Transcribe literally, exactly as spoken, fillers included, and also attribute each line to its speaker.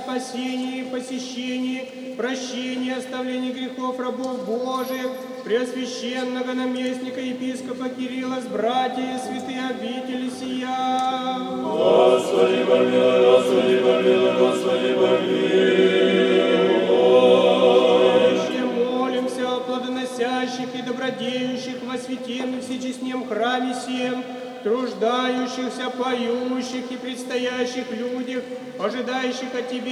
Speaker 1: спасении, посещении, прощении, оставлении грехов рабов Божиих, Преосвященного наместника епископа Кирилла с братьями, святые обители сия.
Speaker 2: Господи помилуй, Господи помилуй, Господи помилуй.
Speaker 1: Еще молимся о плодоносящих и добродеющих во святем и всечестнем храме сем, труждающихся, поющих и предстоящих людях, ожидающих от Тебе